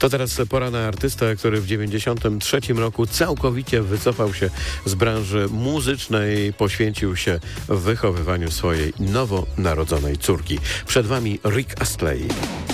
To teraz pora na artystę, który w 1993 roku całkowicie wycofał się z branży muzycznej, poświęcił się wychowywaniu swojej nowonarodzonej córki. Przed Wami Rick Astley.